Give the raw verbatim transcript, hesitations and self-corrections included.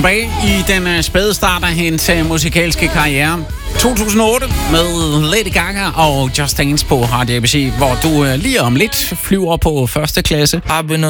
Tilbage i den uh, spæde start af hendes uh, musikalske karriere. to tusind og otte med Lady Gaga og Just Dance på Radio A B C, hvor du uh, lige om lidt flyver på første klasse.